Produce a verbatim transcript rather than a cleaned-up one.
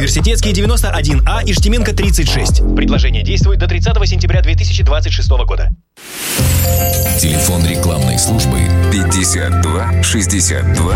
Университетский девяносто один А, Иштименко тридцать шесть. Предложение действует до тридцатого сентября две тысячи двадцать шестого года. Телефон рекламной службы пятьдесят два шестьдесят два